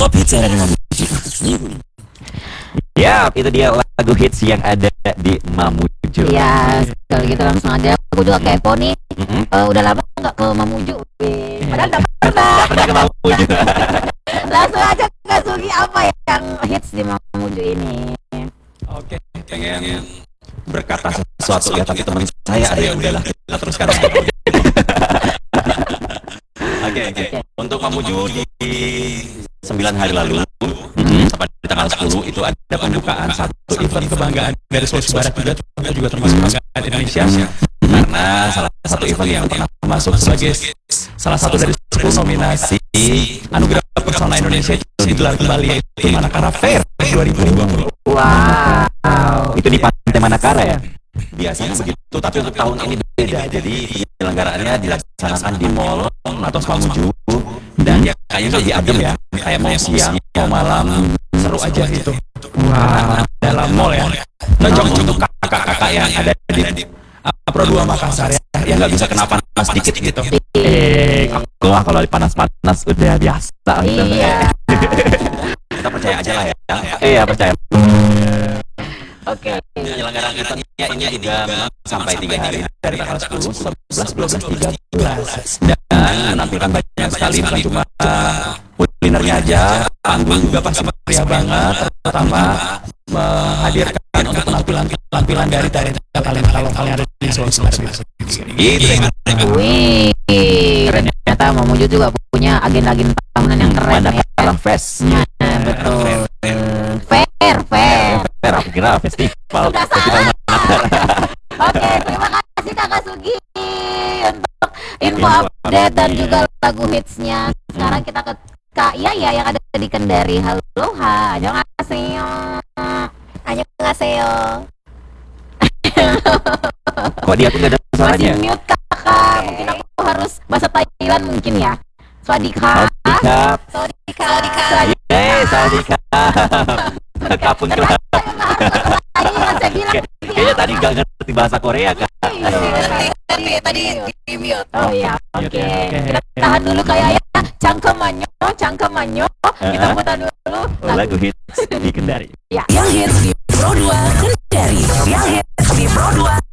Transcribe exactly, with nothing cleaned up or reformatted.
Top hits dari Mamuju. Ya, itu dia lagu hits yang ada di Mamuju. Iya, kalau gitu langsung aja. Aku juga kepo nih. Mm-hmm. Uh, udah lama nggak ke Mamuju. Wih, padahal nggak pernah. Nggak pernah ke Mamuju. Langsung aja Kak Sugi, apa yang hits di Mamuju ini? Oke, pengen berkata sesuatu ya, tapi teman saya ada yang udahlah kita teruskan aja. Oke, oke. Untuk Mamuju di sembilan hari lalu, mm-hmm. tepat di tanggal sepuluh itu ada pembukaan satu event kebanggaan dari Sulawesi Barat juga, itu juga termasuk kebanggaan Indonesia. Karena salah satu event yang pernah masuk sebagai salah satu dari sepuluh nominasi Anugerah Pesona Indonesia itu digelar kembali, yaitu Manakara Fair dua ribu dua puluh. Wow. Itu di Pantai Manakara ya? Biasanya begitu, tapi untuk tahun ini beda. Jadi penyelenggaraannya dilaksanakan di mall atau Mamuju, dan ya kayaknya lebih adem ya, kayak mau siang, mau malam, seru aja gitu. Wow. Dalam mall ya, cocok untuk kakak-kakak yang ada di Pro dua Makassar ya, yang nggak bisa kena panas dikit gitu. Eh, aku lah kalau panas-panas udah biasa gitu. Iya. Kita percaya aja lah ya. Iya, percaya. Oke. Penyelenggaraan eventnya ini juga memang sampai tiga hari, dari tanggal sepuluh, sebelas, dua belas, tiga belas, dan menampilkan banyak sekali, bukan cuma kulinernya aja, panggung juga pasti meriah banget, terutama menghadirkan untuk penampilan-penampilan dari talenta lokal yang ada di Sulawesi Barat. Gitu. Wih, ternyata Mamuju juga punya agenda-agenda tahunan yang keren ya. Manakara Fest. Nah, betul. Fair, fair. Fair, aku kira festival. Udah Festival salah. Manakara. Oke, terima kasih Kakak Sugi untuk info update dan juga lagu hitsnya. Sekarang kita ke Kak Yaya yang ada di Kendari. Halo, ha. Annyeonghaseyo. Annyeonghaseyo. Kok dia tuh gak ada suaranya? Masih mute Kakak. Mungkin aku harus bahasa Thailand mungkin ya. Swadika. Sawadikap. Swadika. Swadika. Eh, sawadikap. Kapun kelap. Saya bilang. Kayaknya tadi gak ngerti bahasa Korea kan? Tadi tadi di mute. Oh iya, oke. Kita tahan dulu kayak ya. Cangkemanyo, cangkemanyo. Kita putar dulu. Lagu hits di Kendari. Ya, yang hits di Pro dua Kendari. Yang hits di Pro dua